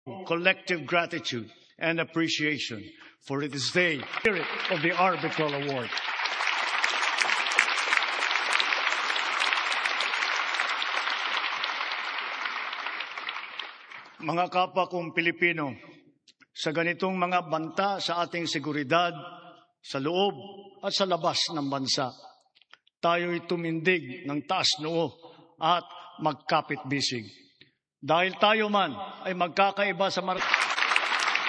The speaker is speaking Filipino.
collective gratitude and appreciation for this day, spirit of the Arbitral Award. Mga kapwa kong Pilipino, sa ganitong mga banta sa ating seguridad, sa loob at sa labas ng bansa, tayo'y tumindig ng taas noo at magkapit-bisig. Dahil tayo man ay magkakaiba sa